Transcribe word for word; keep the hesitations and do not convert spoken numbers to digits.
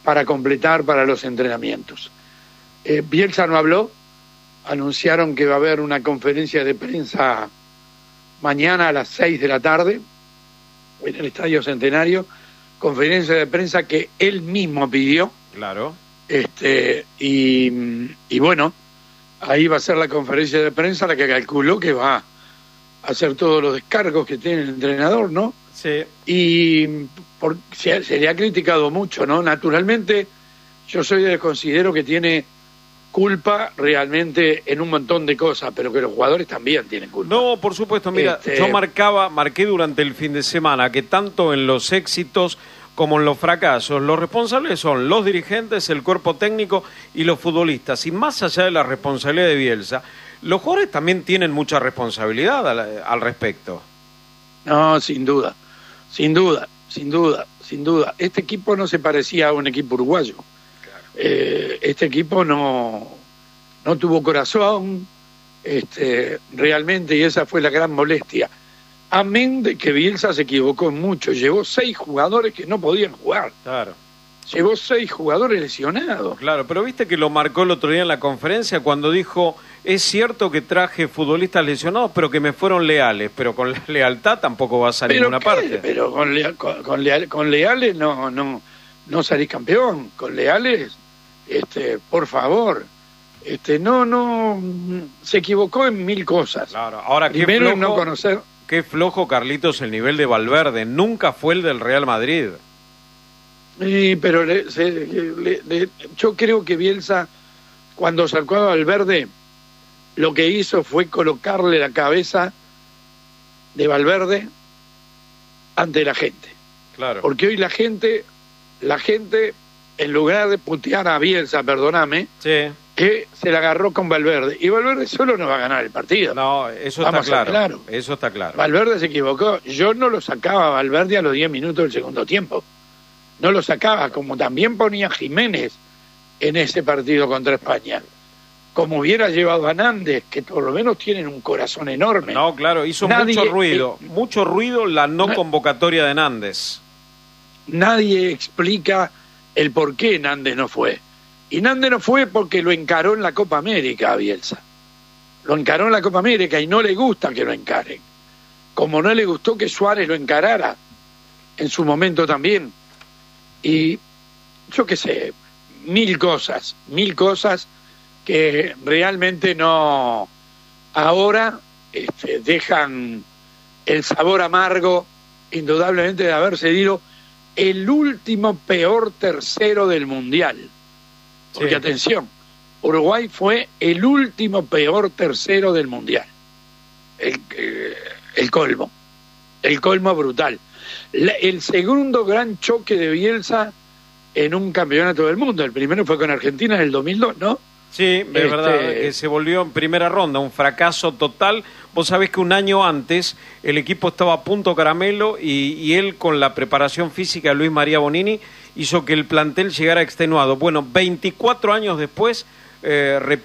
para completar para los entrenamientos. Eh, Bielsa no habló, anunciaron que va a haber una conferencia de prensa mañana a las seis de la tarde en el Estadio Centenario, conferencia de prensa que él mismo pidió. Claro. Este, y, y bueno, ahí va a ser la conferencia de prensa la que calculó que va a hacer todos los descargos que tiene el entrenador, ¿no? Sí. Y por, se, se le ha criticado mucho, ¿no? Naturalmente, yo soy del considero que tiene culpa realmente en un montón de cosas, pero que los jugadores también tienen culpa. No, por supuesto, mira, este... yo marcaba, marqué durante el fin de semana que tanto en los éxitos como en los fracasos, los responsables son los dirigentes, el cuerpo técnico y los futbolistas. Y más allá de la responsabilidad de Bielsa, los jugadores también tienen mucha responsabilidad al, al respecto. No, sin duda, sin duda, sin duda, sin duda. Este equipo no se parecía a un equipo uruguayo. Claro. Eh, este equipo no, no tuvo corazón, este, realmente, y esa fue la gran molestia. Amén de que Bielsa se equivocó en mucho, llevó seis jugadores que no podían jugar. Claro. Llevó seis jugadores lesionados. Claro, pero viste que lo marcó el otro día en la conferencia cuando dijo, es cierto que traje futbolistas lesionados, pero que me fueron leales, pero con la lealtad tampoco vas a ¿Pero ninguna qué? parte. Pero con, lea, con, con, leal, con leales no, no, no salís campeón. Con leales, este, por favor, este, no, no, se equivocó en mil cosas. Claro, ahora qué Primero flojo, en no conocer. Qué flojo, Carlitos, el nivel de Valverde. Nunca fue el del Real Madrid. Sí, pero le, se, le, le, yo creo que Bielsa, cuando sacó a Valverde, lo que hizo fue colocarle la cabeza de Valverde ante la gente. Claro. Porque hoy la gente, la gente, en lugar de putear a Bielsa, perdóname, sí, que se la agarró con Valverde. Y Valverde solo no va a ganar el partido. No, eso Vamos está claro. claro. Eso está claro. Valverde se equivocó. Yo no lo sacaba a Valverde a los diez minutos del segundo tiempo. No lo sacaba, como también ponía Jiménez en ese partido contra España. Como hubiera llevado a Nández, que por lo menos tienen un corazón enorme. No, claro, hizo nadie, mucho ruido. Eh, mucho ruido la no na- convocatoria de Nández. Nadie explica el por qué Nández no fue. Y Nández no fue porque lo encaró en la Copa América a Bielsa. Lo encaró en la Copa América y no le gusta que lo encaren. Como no le gustó que Suárez lo encarara en su momento también. Y yo qué sé, mil cosas, mil cosas que realmente no, ahora este, dejan el sabor amargo, indudablemente, de haber cedido el último peor tercero del Mundial. Porque Sí. atención, Uruguay fue el último peor tercero del Mundial. El, eh, el colmo, el colmo brutal. La, el segundo gran choque de Bielsa en un campeonato del mundo. El primero fue con Argentina en el dos mil dos, ¿no? Sí, es Este... verdad, que se volvió en primera ronda, un fracaso total. Vos sabés que un año antes el equipo estaba a punto caramelo y, y él, con la preparación física de Luis María Bonini, hizo que el plantel llegara extenuado. Bueno, veinticuatro años después, eh,